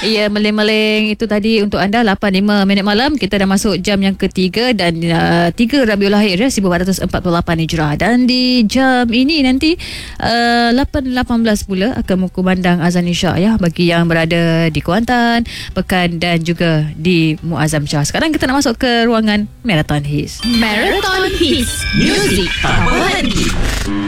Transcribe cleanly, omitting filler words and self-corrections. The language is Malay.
Ya, meleng-meleng itu tadi untuk anda 8.05 minit malam. Kita dah masuk jam yang ketiga dan 3 Rabiul Akhir 1448 Hijrah. Dan di jam ini nanti 8.18 pula akan kumandang azan Isyak ya, bagi yang berada di Kuantan, Pekan dan juga di Muazzam Shah. Sekarang kita nak masuk ke ruangan Marathon Hits. Marathon Hits, music tak berhenti.